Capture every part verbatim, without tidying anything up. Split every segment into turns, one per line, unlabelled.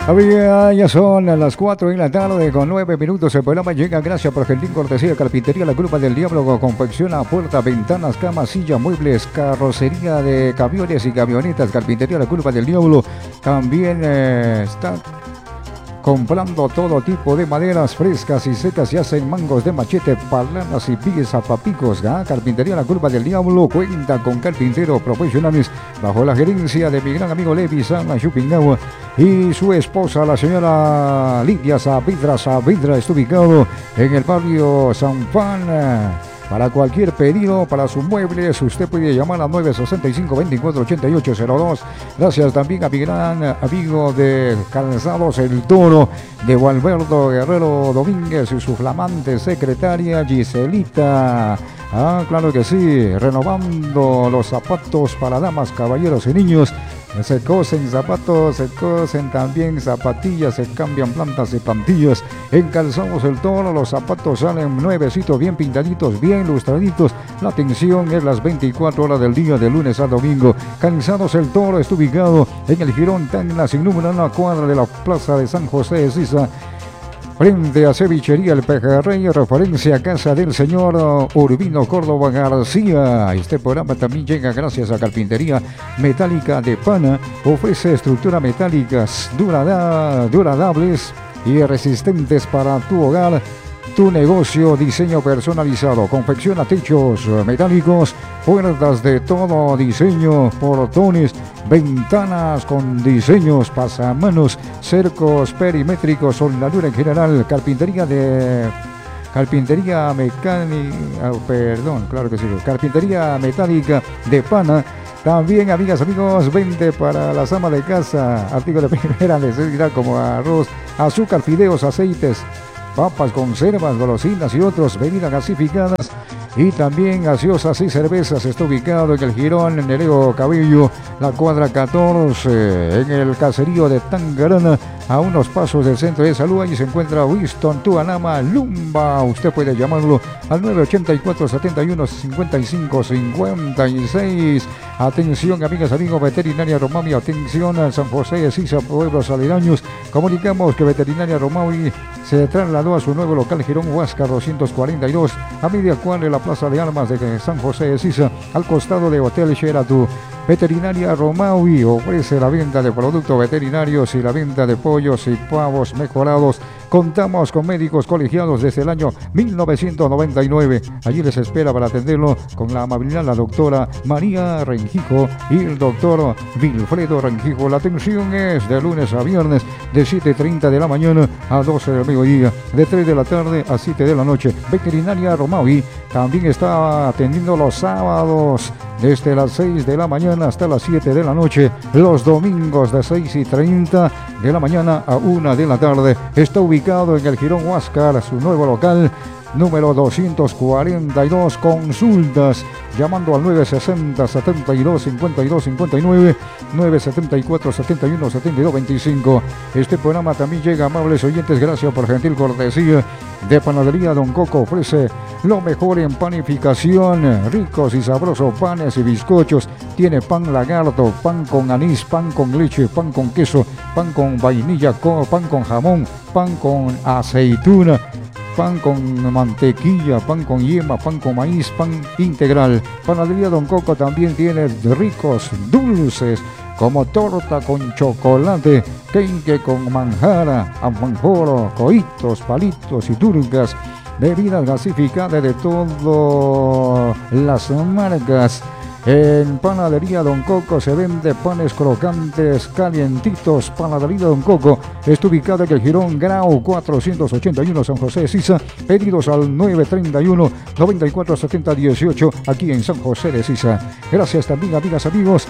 Amiga, ya son las cuatro de la tarde con nueve minutos. El programa llega gracias por gentil cortesía Carpintería La Culpa del Diablo. Confecciona puertas, ventanas, camas, sillas, muebles, carrocería de camiones y camionetas. Carpintería La Culpa del Diablo. También eh, está comprando todo tipo de maderas frescas y secas y hacen mangos de machete, palanas y pigues a papicos. ¿eh? Carpintería La Culpa del Diablo cuenta con carpinteros profesionales bajo la gerencia de mi gran amigo Levi Sana Chupingawa y su esposa, la señora Lidia Saavedra. Saavedra está ubicado en el barrio San Juan. Para cualquier pedido, para sus muebles, usted puede llamar a nueve sesenta y cinco, veinticuatro ochenta y ocho cero dos. Gracias también a mi gran amigo de Calzados El Toro, de Gualberto Guerrero Domínguez y su flamante secretaria Giselita. Ah, claro que sí, renovando los zapatos para damas, caballeros y niños. Se cosen zapatos, se cosen también zapatillas, se cambian plantas y plantillas. En Calzados El Toro los zapatos salen nuevecitos, bien pintaditos, bien lustraditos. La atención es las veinticuatro horas del día, de lunes a domingo. Calzados El Toro está ubicado en el Jirón Tacna, sin número, en la cuadra de la Plaza de San José de Sisa, frente a Cevichería El Pejerrey, referencia a casa del señor Urbino Córdoba García. Este programa también llega gracias a Carpintería Metálica de Pana. Ofrece estructuras metálicas durada, duradables y resistentes para tu hogar, tu negocio. Diseño personalizado. Confecciona techos metálicos, puertas de todo diseño, portones, ventanas con diseños, pasamanos, cercos perimétricos, soldadura en general. Carpintería de Carpintería mecánica, oh, perdón, claro que sí, Carpintería Metálica de Pana. También, amigas, amigos, vende para las amas de casa artículos de primera necesidad como arroz, azúcar, fideos, aceites, papas, conservas, golosinas y otros, bebidas gasificadas y también gaseosas y cervezas. Está ubicado en el Jirón, en el Ego Cabello, la cuadra catorce, en el caserío de Tangarana, a unos pasos del centro de salud. Allí se encuentra Winston Tuanama Lumba. Usted puede llamarlo al nueve ochenta y cuatro, setenta y uno, cincuenta y cinco, cincuenta y seis. Atención, amigas, amigos, Veterinaria Romawi, atención al San José de Sisa, pueblos aledaños. Comunicamos que Veterinaria Romawi se trasladó a su nuevo local Girón Huáscar doscientos cuarenta y dos, a media cuadra de la Plaza de Armas de San José de Sisa, al costado de Hotel Sheraton. Veterinaria Romawi ofrece la venta de productos veterinarios y la venta de pollos y pavos mejorados. Contamos con médicos colegiados desde el año mil novecientos noventa y nueve. Allí les espera para atenderlo con la amabilidad la doctora María Renjijo y el doctor Wilfredo Renjijo. La atención es de lunes a viernes de siete y treinta de la mañana a doce del mediodía, de tres de la tarde a siete de la noche. Veterinaria Romawi también está atendiendo los sábados desde las seis de la mañana hasta las siete de la noche, los domingos de seis y treinta de la mañana a una de la tarde. Está ubicado en el Jirón Huáscar, su nuevo local número doscientos cuarenta y dos. Consultas llamando al nueve sesenta, setenta y dos, cincuenta y dos, cincuenta y nueve, nueve setenta y cuatro, setenta y uno, setenta y dos, veinticinco. Este programa también llega, amables oyentes, gracias por gentil cortesía de Panadería Don Coco. Ofrece lo mejor en panificación, ricos y sabrosos panes y bizcochos. Tiene pan lagarto, pan con anís, pan con leche, pan con queso, pan con vainilla, pan con jamón, pan con aceituna, pan con mantequilla, pan con yema, pan con maíz, pan integral. Panadería Don Coco también tiene ricos dulces como torta con chocolate, quenque con manjara, alfajor, coitos, palitos y turcas, bebidas gasificadas de todas las marcas. En Panadería Don Coco se vende panes crocantes, calientitos. Panadería Don Coco está ubicada en el Jirón Grau cuatrocientos ochenta y uno, San José de Sisa. Pedidos al nueve treinta y uno, noventa y cuatro, setenta, dieciocho, aquí en San José de Sisa. Gracias también, amigas, amigos,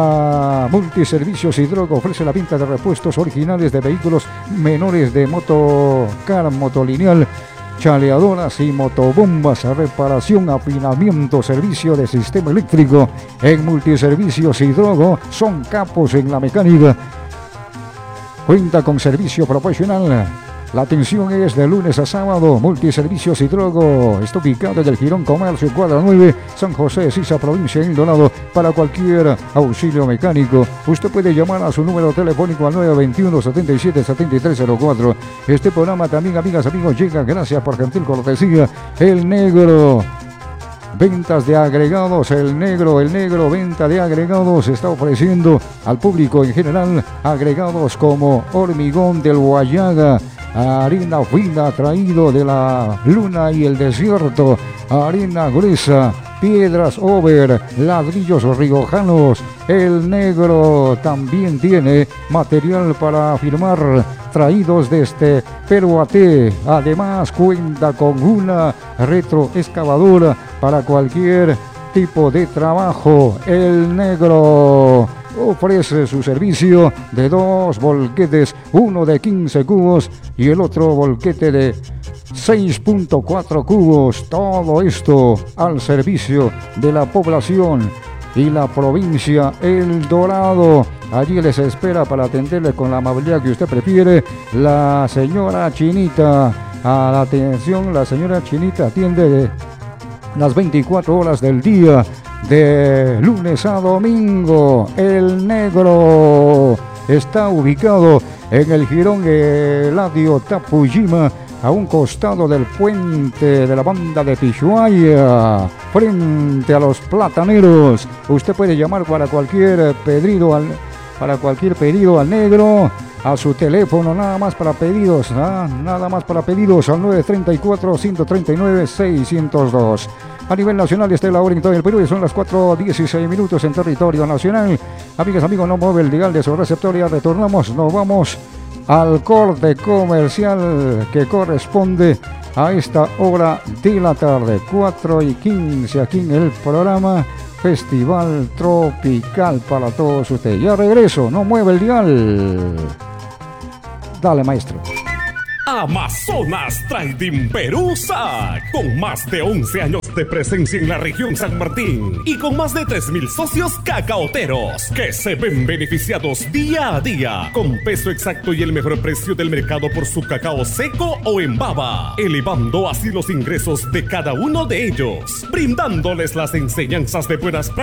a Multiservicios Hidrogo. Ofrece la venta de repuestos originales de vehículos menores de motocar, motolineal, chaleadoras y motobombas, reparación, afinamiento, servicio de sistema eléctrico. En Multiservicios Hidrogo son capos en la mecánica. Cuenta con servicio profesional La atención es de lunes a sábado. Multiservicios Hidrogo está ubicado en el Girón Comercio, cuadra nueve, San José, Sisa, provincia de Maldonado. Para cualquier auxilio mecánico, usted puede llamar a su número telefónico al nueve veintiuno, setenta y siete, setenta y tres cero cuatro. Este programa también, amigas, amigos, llega gracias por gentil cortesía El Negro. Ventas de agregados, el negro, el negro, venta de agregados, está ofreciendo al público en general agregados como hormigón del Guayaga, harina fina traído de la luna y el desierto, harina gruesa, piedras over, ladrillos riojanos. El Negro también tiene material para firmar traídos desde Peruate. Además cuenta con una retroexcavadora para cualquier tipo de trabajo. El Negro ofrece su servicio de dos volquetes, uno de quince cubos y el otro volquete de seis punto cuatro cubos. Todo esto al servicio de la población y la provincia El Dorado. Allí les espera para atenderles con la amabilidad que usted prefiere la señora Chinita. A la atención, la señora Chinita atiende las veinticuatro horas del día, de lunes a domingo. El Negro está ubicado en el Girón Eladio Tapujima, a un costado del puente de la banda de Pishuaya, frente a los plataneros. Usted puede llamar para cualquier pedido al, para cualquier pedido al Negro, a su teléfono, nada más para pedidos, ¿ah? nada más para pedidos al nueve treinta y cuatro, ciento treinta y nueve, seiscientos dos. A nivel nacional está la hora en todo el Perú y son las cuatro dieciséis minutos en territorio nacional. Amigas, amigos, no mueve el dial de su receptor, ya retornamos, nos vamos al corte comercial que corresponde a esta hora de la tarde, cuatro y quince, aquí en el programa Festival Tropical para todos ustedes. Ya regreso, no mueve el dial. Dale, maestro.
Amazonas Trading Perusa, con más de once años de presencia en la región San Martín y con más de tres mil socios cacaoteros que se ven beneficiados día a día con peso exacto y el mejor precio del mercado por su cacao seco o en baba, elevando así los ingresos de cada uno de ellos, brindándoles las enseñanzas de buenas prácticas